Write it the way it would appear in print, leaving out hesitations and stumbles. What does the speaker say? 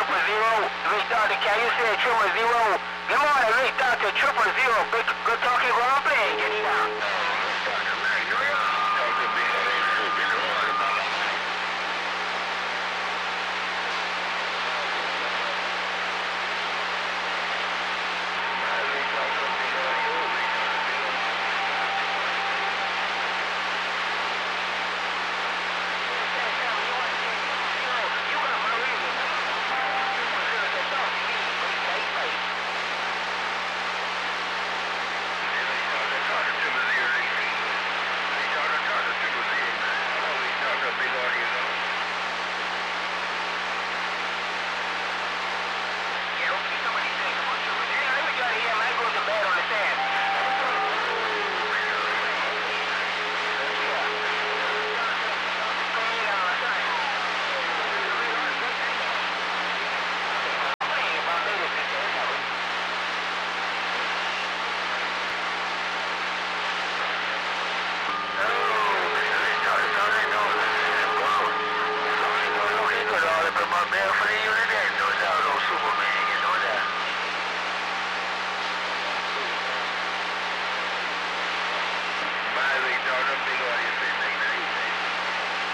triple zero. Restart the can you say triple zero? Good morning, restart to triple zero. Good talking, Grand Plain. Get it down.